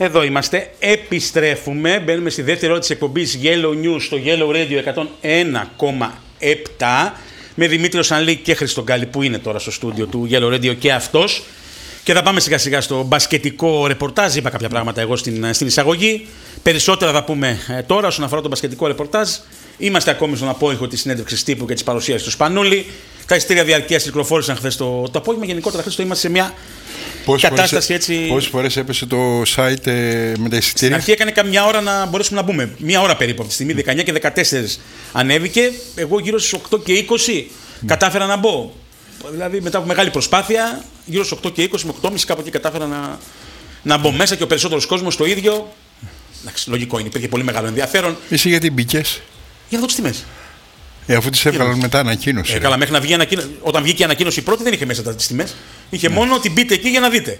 Εδώ είμαστε, επιστρέφουμε, μπαίνουμε στη δεύτερη ώρα της εκπομπής Yellow News στο Yellow Radio 101,7 με Δημήτριο Σανλή και Χριστογκάλη που είναι τώρα στο στούντιο του Yellow Radio και αυτός. Και θα πάμε σιγά σιγά στο μπασκετικό ρεπορτάζ. Είπα κάποια πράγματα εγώ στην εισαγωγή. Περισσότερα θα πούμε τώρα όσον αφορά το μπασκετικό ρεπορτάζ. Είμαστε ακόμη στον απόϊχο της συνέντευξης τύπου και της παρουσίασης του Σπανούλη. Τα εισιτήρια διαρκείας κυκλοφόρησαν χθες το απόγευμα. Γενικότερα χθες το είμαστε σε μια κατάσταση έτσι. Πόσες φορές έπεσε το site με τα εισιτήρια? Στην αρχή έκανε καμιά ώρα να μπορέσουμε να μπούμε. Μία ώρα περίπου από τη στιγμή, 19 και 14 ανέβηκε. Εγώ γύρω στις 8 και 20 κατάφερα να μπω. Δηλαδή μετά από μεγάλη προσπάθεια, γύρω στις 8 και 20 με 8.30 κάπου εκεί κατάφερα να μπω μέσα και ο περισσότερος κόσμος το ίδιο. Εντάξει, λογικό είναι, υπήρχε πολύ μεγάλο ενδιαφέρον. Εσύ γιατί μπήκες? Για να δω τις τιμές. Αφού τις έβγαλαν μετά ανακοίνωση. Καλά, μέχρι να βγει όταν βγήκε η ανακοίνωση η πρώτη δεν είχε μέσα τις τιμές. Είχε μόνο ότι μπείτε εκεί για να δείτε.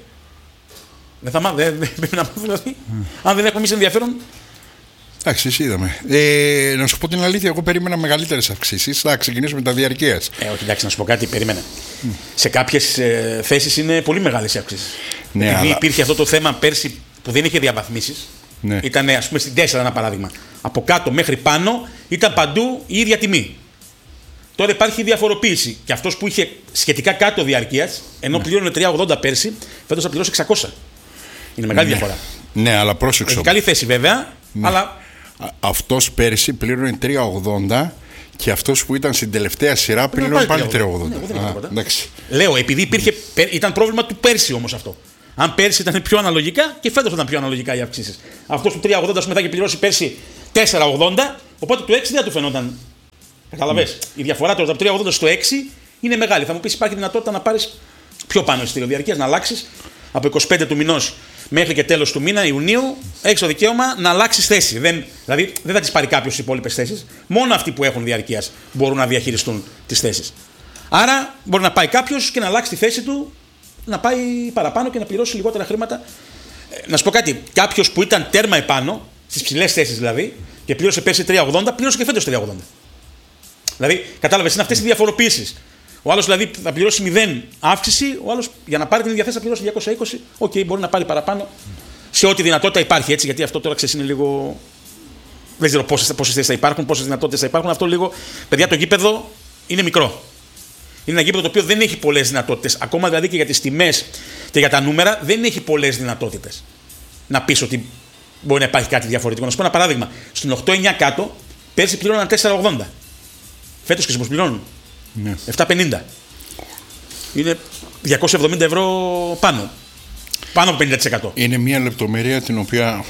Δεν πρέπει να μάθω δηλαδή. Αν δεν έχουμε εμείς ενδιαφέρον. Εντάξει, εσύ είδαμε. Να σου πω την αλήθεια, εγώ περίμενα μεγαλύτερες αυξήσεις. Θα ξεκινήσουμε με τα διαρκείας. Όχι, εντάξει, να σου πω κάτι, περίμενε. Σε κάποιες θέσεις είναι πολύ μεγάλες οι αυξήσεις. Ναι, επειδή αλλά υπήρχε αυτό το θέμα πέρσι που δεν είχε διαβαθμίσεις. Ναι. Ήταν, ας πούμε, στην 4 ένα παράδειγμα. Από κάτω μέχρι πάνω ήταν παντού η ίδια τιμή. Τώρα υπάρχει διαφοροποίηση. Και αυτός που είχε σχετικά κάτω διαρκείας, ενώ πλήρωνε 3,80 πέρσι, φέτος θα πληρώσει 600. Είναι μεγάλη διαφορά. Ναι, αλλά πρόσεξε. Έχει καλή θέση βέβαια, αλλά. Αυτός πέρσι πλήρωνε 3,80 και αυτός που ήταν στην τελευταία σειρά πλήρωνε πάλι 3,80. Λέω, επειδή ήταν πρόβλημα του πέρσι όμως αυτό. Αν πέρσι ήταν πιο αναλογικά και φέτος ήταν πιο αναλογικά οι αυξήσεις. Αυτός του 3,80 θα είχε πληρώσει πέρσι 4,80, οπότε το 6 δεν θα του φαινόταν. Καταλαβες. Η διαφορά τώρα από το 3,80 στο 6 είναι μεγάλη. Θα μου πεις, υπάρχει δυνατότητα να πάρεις πιο πάνω εισιτήριο διαρκείας, να αλλάξεις από 25 του μηνός μέχρι και τέλος του μήνα, Ιουνίου, έχεις το δικαίωμα να αλλάξεις θέση. Δηλαδή δεν θα τις πάρει κάποιος στις υπόλοιπες θέσεις. Μόνο αυτοί που έχουν διαρκείας μπορούν να διαχειριστούν τις θέσεις. Άρα μπορεί να πάει κάποιος και να αλλάξει τη θέση του, να πάει παραπάνω και να πληρώσει λιγότερα χρήματα. Να σου πω κάτι, κάποιος που ήταν τέρμα επάνω, στις ψηλές θέσεις δηλαδή, και πλήρωσε πέρσι 3,80, πλήρωσε και φέτος 3,80. Δηλαδή, κατάλαβες, είναι αυτές οι διαφοροποιήσεις. Ο άλλος δηλαδή θα πληρώσει 0 αύξηση, ο άλλος για να πάρει την ίδια θέση θα πληρώσει 220. Οκ, μπορεί να πάρει παραπάνω σε ό,τι δυνατότητα υπάρχει, έτσι, γιατί αυτό τώρα ξέρεις είναι λίγο. Δεν ξέρω πόσες θέσεις θα υπάρχουν, πόσες δυνατότητες θα υπάρχουν. Αυτό λίγο. Παιδιά, το γήπεδο είναι μικρό. Είναι ένα γήπεδο το οποίο δεν έχει πολλές δυνατότητες. Ακόμα δηλαδή και για τις τιμές και για τα νούμερα δεν έχει πολλές δυνατότητες. Να πεις ότι μπορεί να υπάρχει κάτι διαφορετικό. Να σου πω ένα παράδειγμα. Στην 8-9 κάτω, πέρσι πληρώναν 4,80. Φέτος και πώς πληρώνουν? 7,50. Είναι 270 ευρώ πάνω. Πάνω από 50%. Είναι μια λεπτομέρεια την οποία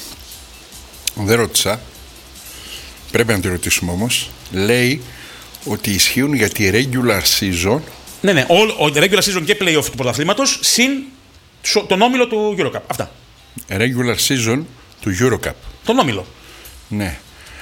δεν ρώτησα. Πρέπει να τη ρωτήσουμε όμως. Λέει ότι ισχύουν για τη regular season. Ναι, regular season και play-off του πρωταθλήματος συν τον όμιλο του EuroCup. Αυτά. Regular season του EuroCup. Τον όμιλο. Ναι.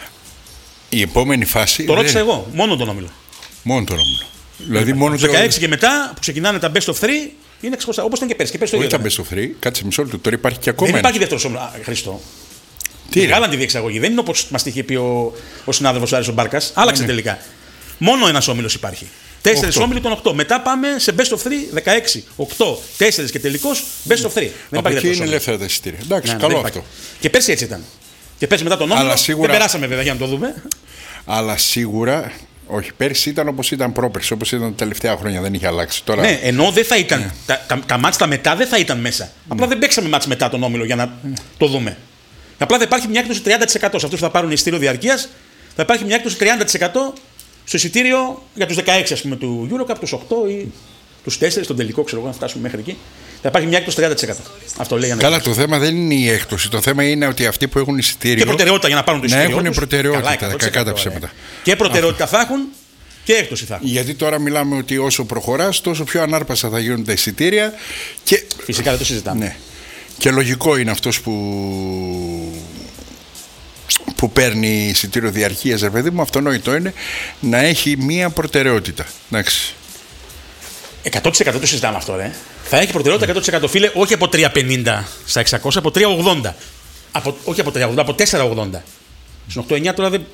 Η επόμενη φάση. Το ρώτησα εγώ. Μόνο τον όμιλο. Μόνο τον όμιλο. Δηλαδή μόνο το 16 και μετά που ξεκινάνε τα best of 3 είναι ξεχωριστά. Όπως ήταν και πέρσι. Όχι τα best of 3, κάτσε μισό λεπτό. Τώρα υπάρχει και ακόμα. Δεν υπάρχει δεύτερος όμιλος. Χριστό. Βγάλαν τη διεξαγωγή. Δεν είναι όπως μας είχε πει ο συνάδελφος Άρης ο Μπάρκας. Άλλαξε τελικά. Μόνο ένας όμιλος υπάρχει. 4 όμιλοι των 8. Μετά πάμε σε best of 3, 16, 8, 4 και τελικός best of 3. Δεν υπάρχει δεύτερος. Είναι ελεύθερα τα εισιτήρια. Εντάξει, καλό αυτό. Και πέρσι έτσι ήταν. Και πέρσι μετά τον όμιλο. Δεν περάσαμε βέβαια για να το δούμε. Αλλά σίγουρα. Όχι, πέρσι ήταν όπως ήταν πρόπερσι, όπως ήταν τα τελευταία χρόνια, δεν είχε αλλάξει. Τώρα. Ναι, ενώ δεν θα ήταν. Τα μάτς τα μετά δεν θα ήταν μέσα. Απλά δεν παίξαμε μάτς μετά τον όμιλο για να το δούμε. Απλά θα υπάρχει μια έκπτωση 30% σε αυτούς που θα πάρουν εισιτήριο διαρκείας. Θα υπάρχει μια έκπτωση 30% στο εισιτήριο για τους 16 ας πούμε, του EuroCup, τους 8 ή τους 4 στον τελικό, ξέρω εγώ, να φτάσουμε μέχρι εκεί. Θα υπάρχει μια έκπτωση 30%. Αυτό λέει. Καλά, το θέμα δεν είναι η έκπτωση. Το θέμα είναι ότι αυτοί που έχουν εισιτήριο. Και προτεραιότητα για να πάρουν το εισιτήριο. Να έχουν προτεραιότητα. Κακά τα ψέματα. Και προτεραιότητα θα έχουν και έκπτωση θα έχουν. Γιατί τώρα μιλάμε ότι όσο προχωράς, τόσο πιο ανάρπαστα θα γίνουν τα εισιτήρια. Και... Φυσικά δεν το συζητάμε. Ναι. Και λογικό είναι αυτός που παίρνει εισιτήριο διαρκείας, ρε παιδί μου, αυτονόητο είναι να έχει μία προτεραιότητα. Εντάξει. 100% το συζητάμε αυτό, ρε. Θα έχει προτεραιότητα 100% φίλε, όχι από 3,50 στα 600, από 3,80. Όχι από 3,80, από 4,80. Στην 8,9 τώρα δεν.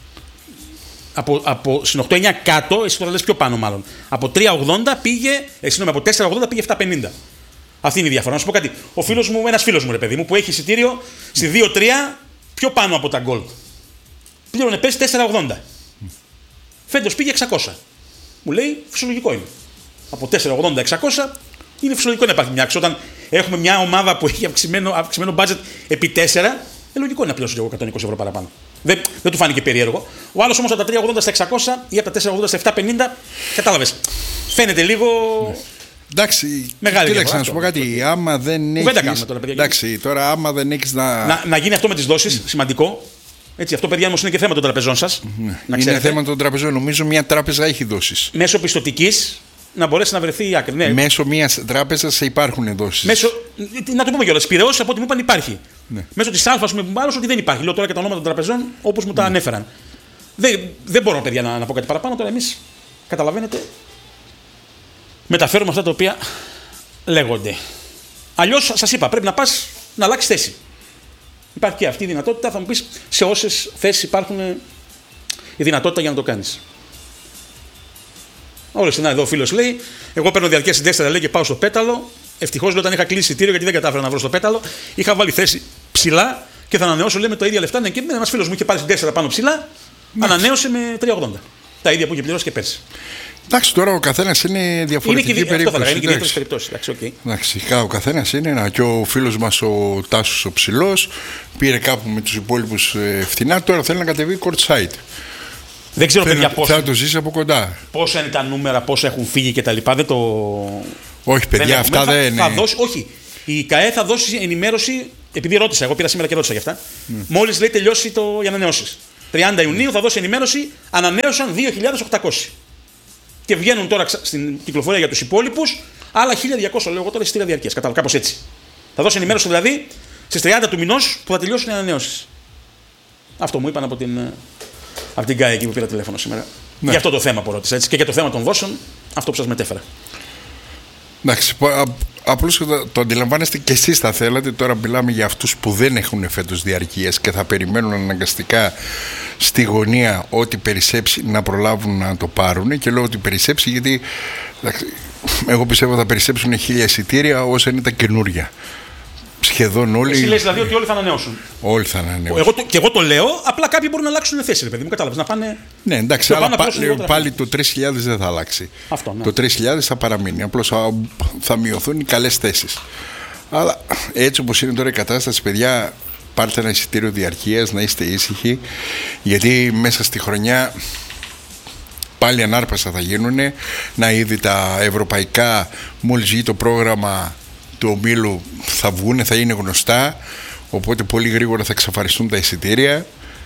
Στην 8,9 κάτω, εσύ τώρα λες πιο πάνω μάλλον. Από 3,80 πήγε, από 4,80 πήγε 7,50. Αυτή είναι η διαφορά. Να σου πω κάτι. Ο φίλος μου, ένας φίλος μου, ρε παιδί μου, που έχει εισιτήριο στη 2-3 πιο πάνω από τα Gold. Πλήρωνε πέσει 4,80. Φέτος πήγε 600. Μου λέει φυσιολογικό είναι. Από 4,80-600 είναι φυσιολογικό να υπάρχει μια άξιο. Όταν έχουμε μια ομάδα που έχει αυξημένο budget επί 4, λογικό είναι να πληρώσω εγώ 120 ευρώ παραπάνω. Δεν του φάνηκε περίεργο. Ο άλλος όμως από τα 3,80 στα 600 ή από τα 4,80 στα 7,50, κατάλαβες. Φαίνεται λίγο. Εντάξει, μεγάλη κοίταξε να σου πω κάτι. Άμα δεν έχεις. Εντάξει, τώρα άμα δεν έχεις να γίνει αυτό με τις δόσεις, σημαντικό. Έτσι, αυτό, παιδιά, όμως είναι και θέμα των τραπεζών σας. Είναι θέμα των τραπεζών. Νομίζω μια τράπεζα έχει δόσεις. Μέσω πιστωτικής να μπορέσει να βρεθεί η άκρη. Ναι. Μέσω μιας τράπεζας υπάρχουν δόσεις. Να το πούμε κιόλας. Πειραιώσεις από ό,τι μου είπαν υπάρχει. Ναι. Μέσω της Α, μου είπαν ότι δεν υπάρχει. Λέω τώρα και τα ονόματα των τραπεζών όπως μου τα ανέφεραν. Δεν μπορώ, παιδιά, να πω κάτι παραπάνω. Τώρα εμείς, καταλαβαίνετε, μεταφέρουμε αυτά τα οποία λέγονται. Αλλιώς, σας είπα, πρέπει να πας να αλλάξεις θέση. Υπάρχει και αυτή η δυνατότητα. Θα μου πεις σε όσες θέσεις υπάρχουν η δυνατότητα για να το κάνεις. Όλες είναι εδώ ο φίλος λέει: εγώ παίρνω διαρκές συντέστερα, λέει, και πάω στο Πέταλο. Ευτυχώς, λέω, όταν είχα κλείσει εισιτήριο, γιατί δεν κατάφερα να βρω στο Πέταλο, είχα βάλει θέση ψηλά και θα ανανεώσω, λέει, με τα ίδια λεφτά. Ναι, και ένας φίλος μου είχε πάρει συντέστερα πάνω ψηλά, ανανέωσε με 3,80. Τα ίδια που είχε πληρώσει και πέρσι. Εντάξει, τώρα ο καθένας είναι διαφορετική περίπτωση. Είναι και διάφορες περιπτώσεις. Εντάξει, ο καθένας είναι. Και ο φίλος μας ο Τάσος ο Ψηλός πήρε κάπου με τους υπόλοιπους φθηνά, τώρα θέλει να κατεβεί courtside. Δεν ξέρω, παιδιά, πόσα. Θα το ζήσει από κοντά. Πόσα είναι τα νούμερα, πόσα έχουν φύγει κτλ. Όχι, παιδιά, αυτά δεν είναι. Όχι. Η ΚΑΕ θα δώσει ενημέρωση, επειδή ρώτησα, εγώ πήρα σήμερα και ρώτησα γι' αυτά. Μόλις, λέει, τελειώσει οι ανανεώσεις. 30 Ιουνίου θα δώσει ενημέρωση, ανανέωσαν 2.800. Και βγαίνουν τώρα στην κυκλοφορία για τους υπόλοιπους άλλα 1.200, λέω εγώ τώρα, εισιτήρια διαρκείας. Κατάλαβα, κάπως έτσι. Θα δώσει ενημέρωση δηλαδή στις 30 του μηνός που θα τελειώσουν οι ανανεώσεις. Αυτό μου είπαν από την ΚΑΕ εκεί που πήρα τηλέφωνο σήμερα. Ναι. Για αυτό το θέμα που ρώτησα, έτσι, και για το θέμα των δόσεων, αυτό που σας μετέφερα. Εντάξει, απλώς το αντιλαμβάνεστε και εσείς θα θέλατε. Τώρα μιλάμε για αυτούς που δεν έχουν φέτος διαρκείας και θα περιμένουν αναγκαστικά στη γωνία ό,τι περισσέψει να προλάβουν να το πάρουν. Και λέω ότι περισσέψει γιατί, εντάξει, εγώ πιστεύω θα περισσέψουν 1.000 εισιτήρια όσα είναι τα καινούρια. Σχεδόν όλοι. Εσύ λες δηλαδή ότι όλοι θα ανανεώσουν. Όλοι θα ανανεώσουν. Και εγώ το λέω, απλά κάποιοι μπορούν να αλλάξουν θέση, ρε παιδί μου, κατάλαβες, να πάνε. Ναι, εντάξει, αλλά πάλι το 3.000 δεν θα αλλάξει. Αυτό, ναι. Το 3.000 θα παραμείνει. Απλώς θα μειωθούν οι καλές θέσεις. Αλλά έτσι όπως είναι τώρα η κατάσταση, παιδιά, πάρτε ένα εισιτήριο διαρκείας, να είστε ήσυχοι, γιατί μέσα στη χρονιά πάλι ανάρπαστα θα γίνουν. Να ήδη τα ευρωπαϊκά, μόλις βγει το πρόγραμμα του ομίλου, θα βγουν, θα είναι γνωστά, οπότε πολύ γρήγορα θα εξαφανιστούν τα εισιτήρια.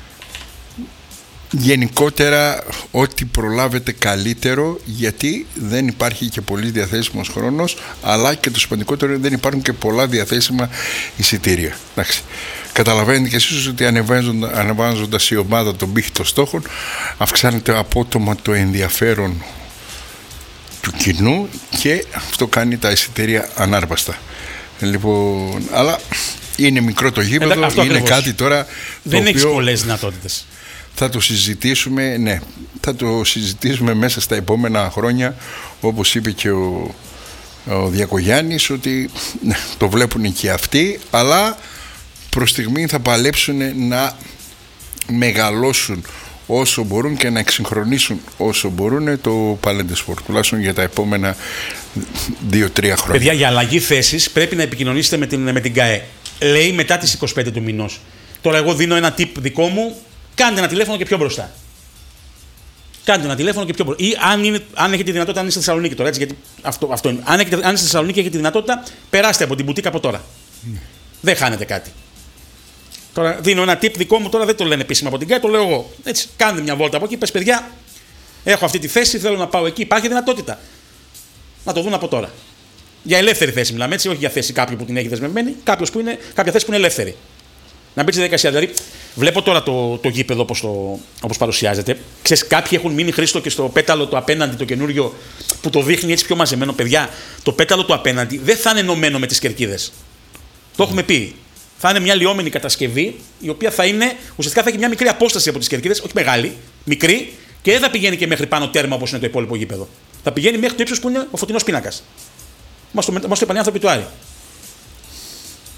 Γενικότερα ό,τι προλάβετε καλύτερο, γιατί δεν υπάρχει και πολύ διαθέσιμος χρόνος, αλλά και το σημαντικότερο είναι δεν υπάρχουν και πολλά διαθέσιμα εισιτήρια. Εντάξει. Καταλαβαίνετε και εσείς ότι ανεβάζοντας η ομάδα των πύχη των στόχων, αυξάνεται απότομα το ενδιαφέρον του κοινού και αυτό κάνει τα εισιτήρια ανάρπαστα. Λοιπόν, αλλά είναι μικρό το γήπεδο, είναι ακριβώς κάτι τώρα. Δεν έχει πολλές δυνατότητες. Θα το συζητήσουμε, ναι, θα το συζητήσουμε μέσα στα επόμενα χρόνια, όπως είπε και ο Διακογιάννης, ότι ναι, το βλέπουν και αυτοί, αλλά προς στιγμή θα παλέψουν να μεγαλώσουν όσο μπορούν και να εξυγχρονίσουν όσο μπορούν το Παλέντε Σπορ, τουλάχιστον για τα επόμενα 2-3 χρόνια. Παιδιά, για αλλαγή θέσης πρέπει να επικοινωνήσετε με την ΚΑΕ. Λέει μετά τις 25 του μηνός. Τώρα εγώ δίνω ένα tip δικό μου, κάντε ένα τηλέφωνο και πιο μπροστά. Κάντε ένα τηλέφωνο και πιο μπροστά. Ή αν έχετε τη δυνατότητα, αν είστε στη Θεσσαλονίκη τώρα, έτσι, γιατί αυτό είναι. Αν είστε στη Θεσσαλονίκη και έχετε τη δυνατότητα, περάστε από την μπουτίκα από τώρα. Δεν χάνετε κάτι. Τώρα δίνω ένα tip δικό μου, τώρα δεν το λένε επίσημα από την ΚΑΕ, το λέω εγώ. Έτσι, κάντε μια βόλτα από εκεί, πες παιδιά, έχω αυτή τη θέση, θέλω να πάω εκεί. Υπάρχει δυνατότητα να το δουν από τώρα. Για ελεύθερη θέση μιλάμε, έτσι, όχι για θέση κάποιου που την έχει δεσμευμένη, κάποια θέση που είναι ελεύθερη. Να μπει στη διαδικασία. Δηλαδή, βλέπω τώρα το γήπεδο όπως παρουσιάζεται. Ξέρεις, κάποιοι έχουν μείνει, Χρήστο, και στο πέταλο το απέναντι, το καινούριο, που το δείχνει έτσι πιο μαζεμένο. Παιδιά, το πέταλο το απέναντι δεν θα είναι ενωμένο με τις κερκίδες. Το έχουμε πει. Θα είναι μια λιώμενη κατασκευή, η οποία ουσιαστικά θα έχει μια μικρή απόσταση από τις κερκίδες, όχι μεγάλη, μικρή, και δεν θα πηγαίνει και μέχρι πάνω τέρμα όπως είναι το υπόλοιπο γήπεδο. Θα πηγαίνει μέχρι το ύψος που είναι ο φωτεινός πίνακας. Μας το είπαν οι άνθρωποι του Άρη.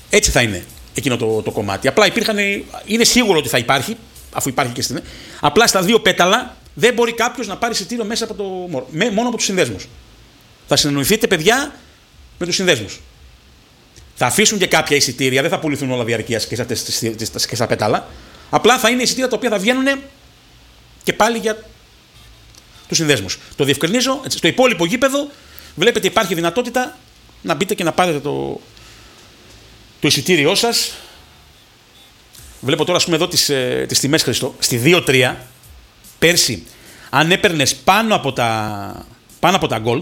Έτσι θα είναι εκείνο το κομμάτι. Απλά είναι σίγουρο ότι θα υπάρχει, αφού υπάρχει και στην. Απλά στα 2 πέταλα δεν μπορεί κάποιος να πάρει εισιτήριο μέσα από μόνο από τους συνδέσμους. Θα συνεννοηθείτε, παιδιά, με τους συνδέσμους. Θα αφήσουν και κάποια εισιτήρια, δεν θα πουληθούν όλα διαρκείας και στα πέταλα. Απλά θα είναι εισιτήρια τα οποία θα βγαίνουν και πάλι για τους συνδέσμους. Το διευκρινίζω, στο υπόλοιπο γήπεδο βλέπετε υπάρχει δυνατότητα να μπείτε και να πάρετε το εισιτήριό σας. Βλέπω τώρα, ας πούμε, εδώ τις τιμές, Χριστό. Στη 2-3, πέρσι, αν έπαιρνες πάνω από τα Gold,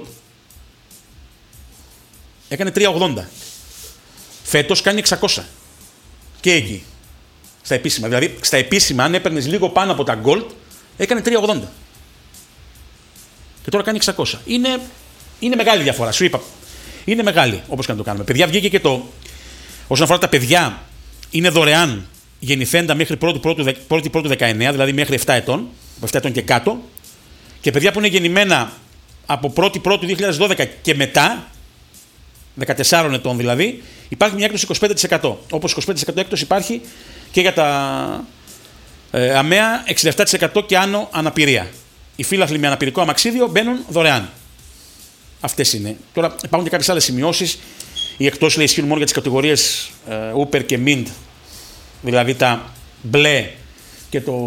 έκανε 3,80. Φέτος κάνει 600. Και εκεί. Στα επίσημα. Δηλαδή, στα επίσημα, αν έπαιρνες λίγο πάνω από τα Gold, έκανε 3,80. Και τώρα κάνει 600. Είναι μεγάλη διαφορά. Σου είπα. Είναι μεγάλη, όπως και να το κάνουμε. Παιδιά, βγήκε και όσον αφορά τα παιδιά, είναι δωρεάν γεννηθέντα μέχρι 1η-1η 19, δηλαδή μέχρι 7 ετών, από 7 ετών και κάτω. Και παιδιά που είναι γεννημένα από 1η-1η 2012 και μετά, 14 ετών δηλαδή, υπάρχει μια έκπτωση 25%. Όπως 25% έκπτωση υπάρχει και για τα αμαία 67% και άνω αναπηρία. Οι φύλαθλοι με αναπηρικό αμαξίδιο μπαίνουν δωρεάν. Αυτές είναι. Τώρα υπάρχουν και κάποιες άλλες σημειώσεις. Οι εκτός, λέει, ισχύουν μόνο για τις κατηγορίες Upper και Mint, δηλαδή τα μπλε και το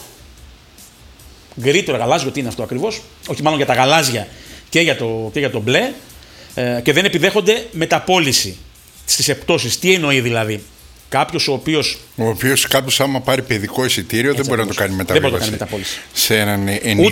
γκρι, το γαλάζιο, τι είναι αυτό ακριβώς, όχι, μάλλον για τα γαλάζια και για το μπλε, και δεν επιδέχονται μεταπώληση στις εκπτώσεις. Τι εννοεί δηλαδή? Κάποιος ο οποίος άμα πάρει παιδικό εισιτήριο δεν μπορεί να το κάνει μεταπώληση. Σε έναν ενήλικα.